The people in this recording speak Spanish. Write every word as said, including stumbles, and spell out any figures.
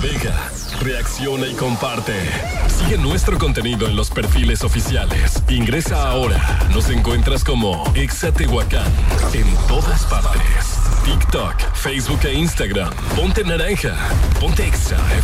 Navega, reacciona y comparte. Sigue nuestro contenido en los perfiles oficiales. Ingresa ahora. Nos encuentras como Exa Tehuacán en todas partes. TikTok, Facebook e Instagram. Ponte naranja. Ponte Exa.